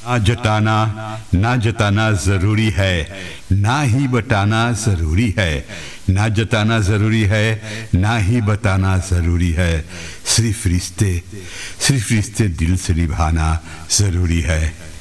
ना जताना ना जताना ज़रूरी है, ना ही बताना ज़रूरी है। ना जताना ज़रूरी है, ना ही बताना ज़रूरी है। सिर्फ रिश्ते दिल से निभाना ज़रूरी है।